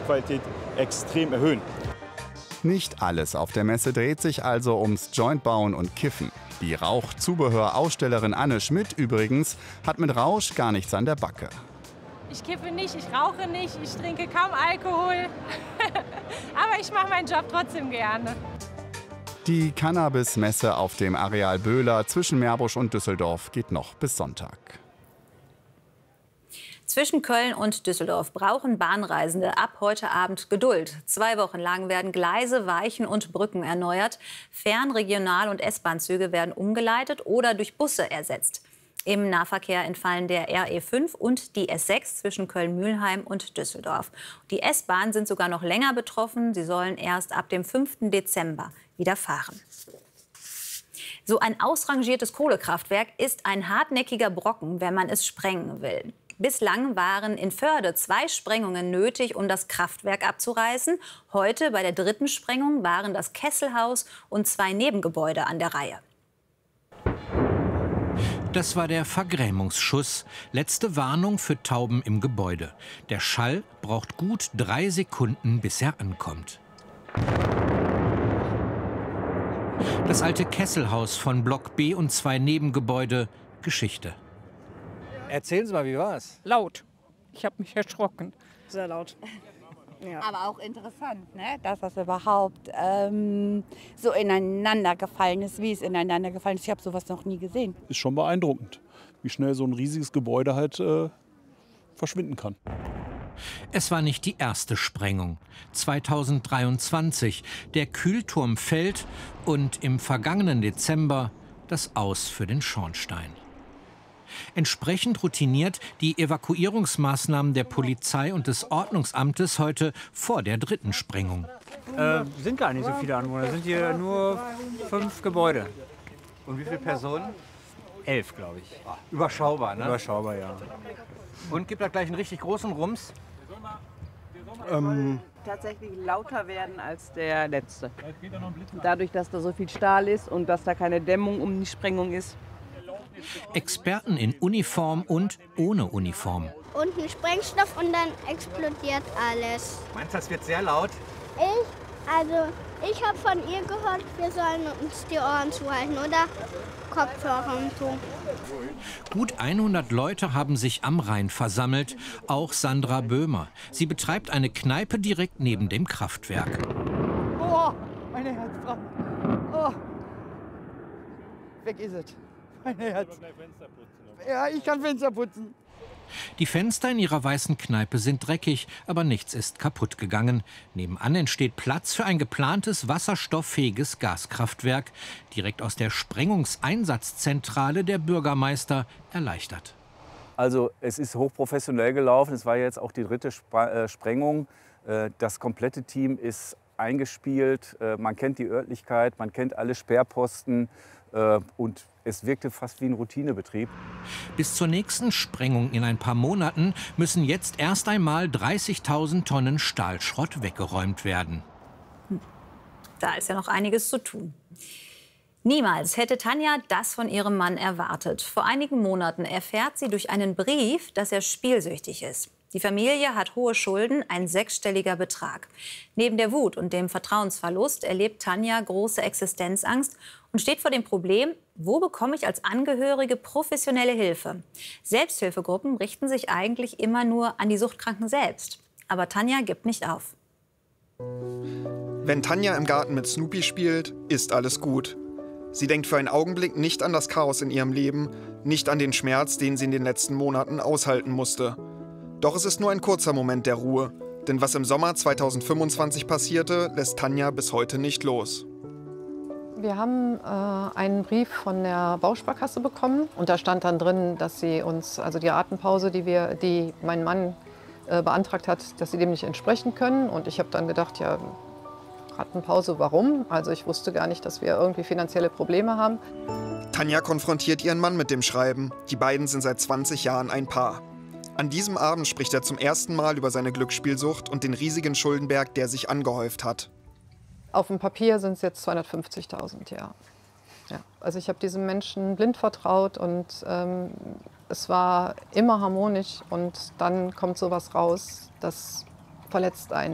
Lebensqualität extrem erhöhen. Nicht alles auf der Messe dreht sich also ums Jointbauen und Kiffen. Die Rauchzubehör-Ausstellerin Anne Schmidt übrigens hat mit Rausch gar nichts an der Backe. Ich kiffe nicht, ich rauche nicht, ich trinke kaum Alkohol. Aber ich mache meinen Job trotzdem gerne. Die Cannabis-Messe auf dem Areal Böhler zwischen Meerbusch und Düsseldorf geht noch bis Sonntag. Zwischen Köln und Düsseldorf brauchen Bahnreisende ab heute Abend Geduld. 2 Wochen lang werden Gleise, Weichen und Brücken erneuert. Fern-, Regional- und S-Bahn-Züge werden umgeleitet oder durch Busse ersetzt. Im Nahverkehr entfallen der RE5 und die S6 zwischen Köln-Mülheim und Düsseldorf. Die S-Bahnen sind sogar noch länger betroffen. Sie sollen erst ab dem 5. Dezember wieder fahren. So ein ausrangiertes Kohlekraftwerk ist ein hartnäckiger Brocken, wenn man es sprengen will. Bislang waren in Förde 2 Sprengungen nötig, um das Kraftwerk abzureißen. Heute, bei der 3. Sprengung, waren das Kesselhaus und 2 Nebengebäude an der Reihe. Das war der Vergrämungsschuss. Letzte Warnung für Tauben im Gebäude. Der Schall braucht gut 3 Sekunden, bis er ankommt. Das alte Kesselhaus von Block B und 2 Nebengebäude. Geschichte. Erzählen Sie mal, wie war es? Laut. Ich habe mich erschrocken. Sehr laut. Ja. Aber auch interessant, ne? Dass das überhaupt so ineinander gefallen ist, wie es ineinander gefallen ist. Ich habe sowas noch nie gesehen. Ist schon beeindruckend, wie schnell so ein riesiges Gebäude halt verschwinden kann. Es war nicht die erste Sprengung. 2023. Der Kühlturm fällt und im vergangenen Dezember das Aus für den Schornstein. Entsprechend routiniert die Evakuierungsmaßnahmen der Polizei und des Ordnungsamtes heute vor der 3. Sprengung. Sind gar nicht so viele Anwohner, sind hier nur 5 Gebäude. Und wie viele Personen? 11, glaube ich. Überschaubar, ne? Überschaubar, ja. Und gibt da gleich einen richtig großen Rums? Tatsächlich lauter werden als der letzte. Dadurch, dass da so viel Stahl ist und dass da keine Dämmung um die Sprengung ist. Experten in Uniform und ohne Uniform. Unten Sprengstoff und dann explodiert alles. Meinst du, das wird sehr laut? Ich habe von ihr gehört, wir sollen uns die Ohren zuhalten oder Kopfhörer und so. Gut 100 Leute haben sich am Rhein versammelt, auch Sandra Böhmer. Sie betreibt eine Kneipe direkt neben dem Kraftwerk. Oh, meine Herzfrau. Oh. Weg ist es. Mein Herz. Ja, ich kann Fenster putzen. Die Fenster in ihrer weißen Kneipe sind dreckig, aber nichts ist kaputt gegangen. Nebenan entsteht Platz für ein geplantes wasserstofffähiges Gaskraftwerk. Direkt aus der Sprengungseinsatzzentrale der Bürgermeister erleichtert. Also es ist hochprofessionell gelaufen. Es war jetzt auch die 3. Sprengung. Das komplette Team ist eingespielt. Man kennt die Örtlichkeit, man kennt alle Sperrposten und es wirkte fast wie ein Routinebetrieb. Bis zur nächsten Sprengung in ein paar Monaten müssen jetzt erst einmal 30.000 Tonnen Stahlschrott weggeräumt werden. Da ist ja noch einiges zu tun. Niemals hätte Tanja das von ihrem Mann erwartet. Vor einigen Monaten erfährt sie durch einen Brief, dass er spielsüchtig ist. Die Familie hat hohe Schulden, ein 6-stelliger Betrag. Neben der Wut und dem Vertrauensverlust erlebt Tanja große Existenzangst und steht vor dem Problem, wo bekomme ich als Angehörige professionelle Hilfe? Selbsthilfegruppen richten sich eigentlich immer nur an die Suchtkranken selbst. Aber Tanja gibt nicht auf. Wenn Tanja im Garten mit Snoopy spielt, ist alles gut. Sie denkt für einen Augenblick nicht an das Chaos in ihrem Leben, nicht an den Schmerz, den sie in den letzten Monaten aushalten musste. Doch es ist nur ein kurzer Moment der Ruhe, denn was im Sommer 2025 passierte, lässt Tanja bis heute nicht los. Wir haben einen Brief von der Bausparkasse bekommen und da stand dann drin, dass sie uns, also die Atempause, die mein Mann beantragt hat, dass sie dem nicht entsprechen können. Und ich habe dann gedacht, ja, Atempause, warum? Also ich wusste gar nicht, dass wir irgendwie finanzielle Probleme haben. Tanja konfrontiert ihren Mann mit dem Schreiben. Die beiden sind seit 20 Jahren ein Paar. An diesem Abend spricht er zum ersten Mal über seine Glücksspielsucht und den riesigen Schuldenberg, der sich angehäuft hat. Auf dem Papier sind es jetzt 250.000, ja. Also ich habe diesem Menschen blind vertraut und es war immer harmonisch und dann kommt sowas raus, das verletzt einen.